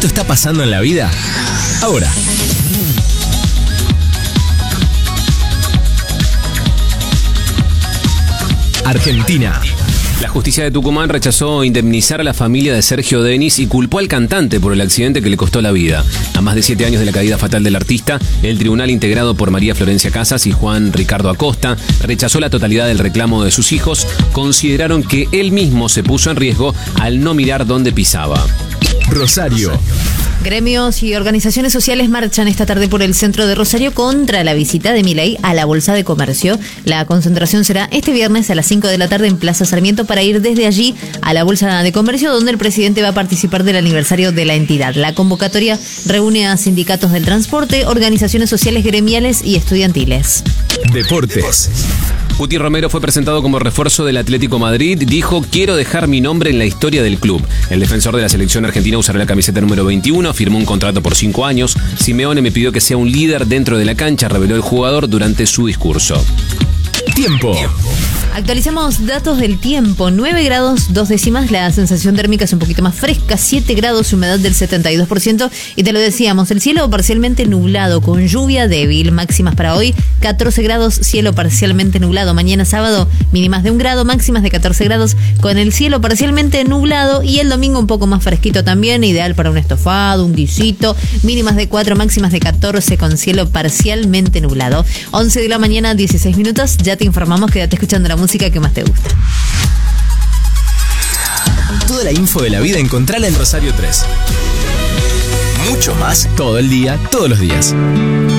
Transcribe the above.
esto está pasando en la vida ahora. Argentina. La justicia de Tucumán rechazó indemnizar a la familia de Sergio Denis y culpó al cantante por el accidente que le costó la vida. A más de 7 años de la caída fatal del artista, el tribunal integrado por María Florencia Casas y Juan Ricardo Acosta rechazó la totalidad del reclamo de sus hijos. Consideraron que él mismo se puso en riesgo al no mirar dónde pisaba. Rosario. Gremios y organizaciones sociales marchan esta tarde por el centro de Rosario contra la visita de Milei a la Bolsa de Comercio. La concentración será este viernes a las 5 de la tarde en Plaza Sarmiento para ir desde allí a la Bolsa de Comercio, donde el presidente va a participar del aniversario de la entidad. La convocatoria reúne a sindicatos del transporte, organizaciones sociales gremiales y estudiantiles. Deportes. Guti Romero fue presentado como refuerzo del Atlético Madrid. Dijo: quiero dejar mi nombre en la historia del club. El defensor de la selección argentina usará la camiseta número 21, firmó un contrato por 5 años. Simeone me pidió que sea un líder dentro de la cancha, reveló el jugador durante su discurso. Tiempo. Actualizamos datos del tiempo. 9 grados 2 décimas, la sensación térmica es un poquito más fresca, 7 grados, humedad del 72%. Y te lo decíamos, el cielo parcialmente nublado con lluvia débil. Máximas para hoy, 14 grados, cielo parcialmente nublado. Mañana sábado, mínimas de 1 grado, máximas de 14 grados con el cielo parcialmente nublado. Y el domingo un poco más fresquito también, ideal para un estofado, un guisito. Mínimas de 4, máximas de 14 con cielo parcialmente nublado. 11 de la mañana, 16 minutos. Ya te informamos, quédate escuchando la música que más te gusta. Toda la info de la vida encontrala en Rosario 3. Mucho más todo el día, todos los días.